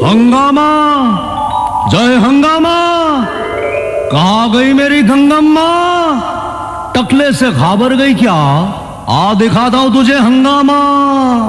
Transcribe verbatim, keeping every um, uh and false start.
हंगामा, जय हंगामा। कहाँ गई मेरी गंगम्मा? टकले से घाबर गई क्या? आ दिखाता हूं तुझे हंगामा।